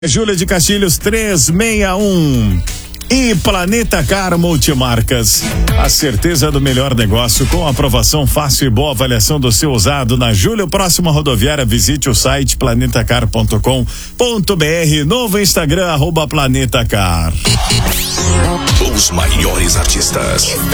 Júlia de Castilhos 361. E Planeta Car Multimarcas. A certeza do melhor negócio com aprovação fácil e boa avaliação do seu usado na Júlia. Próxima rodoviária, visite o site planetacar.com.br. Novo Instagram @planetacar. Os maiores artistas.